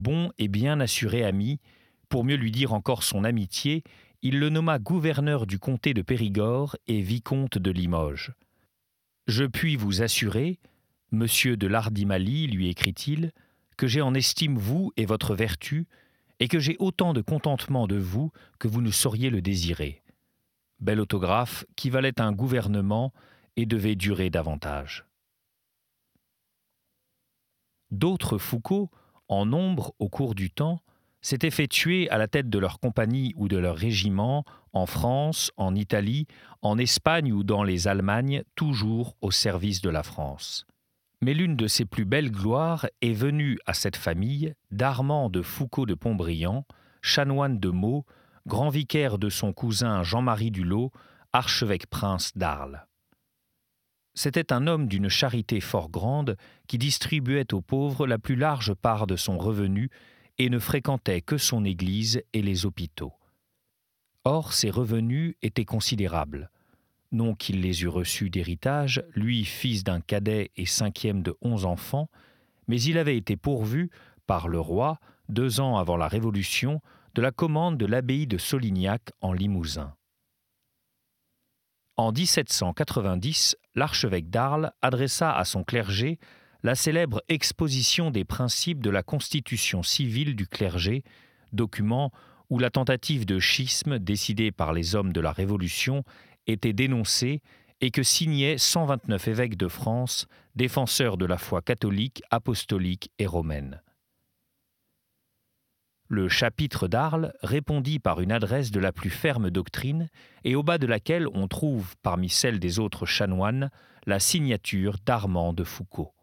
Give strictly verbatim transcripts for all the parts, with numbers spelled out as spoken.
Bon et bien assuré ami, pour mieux lui dire encore son amitié, il le nomma gouverneur du comté de Périgord et vicomte de Limoges. « Je puis vous assurer, monsieur de Lardimalie, lui écrit-il, que j'ai en estime vous et votre vertu, et que j'ai autant de contentement de vous que vous ne sauriez le désirer. » Bel autographe qui valait un gouvernement et devait durer davantage. D'autres Foucault, en nombre au cours du temps, s'étaient fait tuer à la tête de leur compagnie ou de leur régiment, en France, en Italie, en Espagne ou dans les Allemagnes, toujours au service de la France. Mais l'une de ses plus belles gloires est venue à cette famille d'Armand de Foucault de Pontbriand, chanoine de Meaux, grand vicaire de son cousin Jean-Marie Dulot, archevêque-prince d'Arles. C'était un homme d'une charité fort grande qui distribuait aux pauvres la plus large part de son revenu et ne fréquentait que son église et les hôpitaux. Or, ses revenus étaient considérables. Non qu'il les eût reçus d'héritage, lui, fils d'un cadet et cinquième de onze enfants, mais il avait été pourvu, par le roi, deux ans avant la Révolution, de la commande de l'abbaye de Solignac en Limousin. En dix-sept cent quatre-vingt-dix, l'archevêque d'Arles adressa à son clergé la célèbre Exposition des principes de la constitution civile du clergé, document où la tentative de schisme décidée par les hommes de la Révolution était dénoncée et que signaient cent vingt-neuf évêques de France, défenseurs de la foi catholique, apostolique et romaine. Le chapitre d'Arles répondit par une adresse de la plus ferme doctrine et au bas de laquelle on trouve, parmi celles des autres chanoines, la signature d'Armand de Foucault.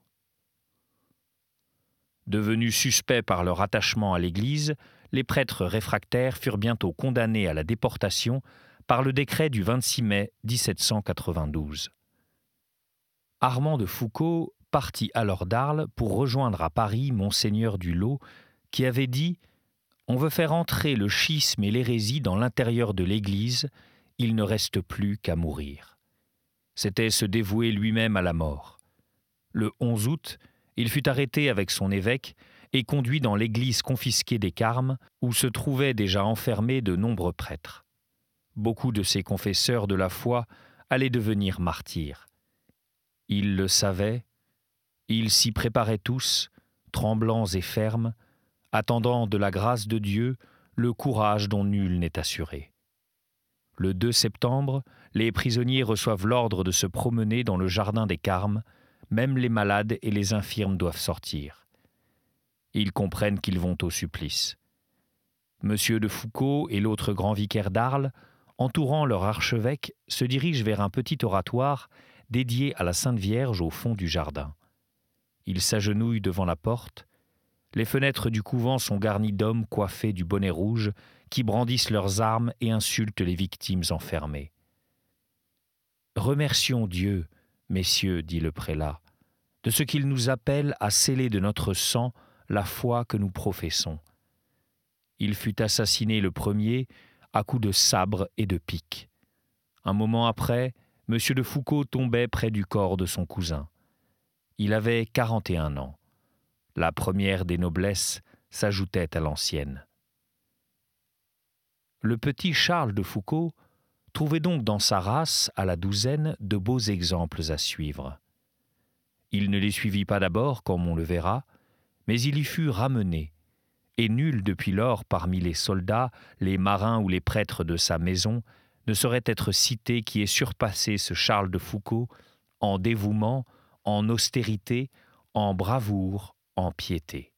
Devenus suspects par leur attachement à l'Église, les prêtres réfractaires furent bientôt condamnés à la déportation par le décret du vingt-six mai dix-sept cent quatre-vingt-douze. Armand de Foucault partit alors d'Arles pour rejoindre à Paris Monseigneur Dulot, qui avait dit « On veut faire entrer le schisme et l'hérésie dans l'intérieur de l'Église, il ne reste plus qu'à mourir. » C'était se dévouer lui-même à la mort. Le onze août, il fut arrêté avec son évêque et conduit dans l'église confisquée des Carmes, où se trouvaient déjà enfermés de nombreux prêtres. Beaucoup de ces confesseurs de la foi allaient devenir martyrs. Ils le savaient, ils s'y préparaient tous, tremblants et fermes, attendant de la grâce de Dieu le courage dont nul n'est assuré. Le deux septembre, les prisonniers reçoivent l'ordre de se promener dans le jardin des Carmes, même les malades et les infirmes doivent sortir. Ils comprennent qu'ils vont au supplice. Monsieur de Foucault et l'autre grand vicaire d'Arles, entourant leur archevêque, se dirigent vers un petit oratoire dédié à la Sainte Vierge au fond du jardin. Ils s'agenouillent devant la porte. Les fenêtres du couvent sont garnies d'hommes coiffés du bonnet rouge qui brandissent leurs armes et insultent les victimes enfermées. « Remercions Dieu, messieurs, dit le prélat, de ce qu'il nous appelle à sceller de notre sang la foi que nous professons. Il fut assassiné le premier à coups de sabre et de pique. Un moment après, M. de Foucault tombait près du corps de son cousin. Il avait quarante et un ans. La première des noblesses s'ajoutait à l'ancienne. Le petit Charles de Foucault trouvait donc dans sa race, à la douzaine, de beaux exemples à suivre. Il ne les suivit pas d'abord, comme on le verra, mais il y fut ramené, et nul depuis lors parmi les soldats, les marins ou les prêtres de sa maison ne saurait être cité qui ait surpassé ce Charles de Foucault en dévouement, en austérité, en bravoure, en piété.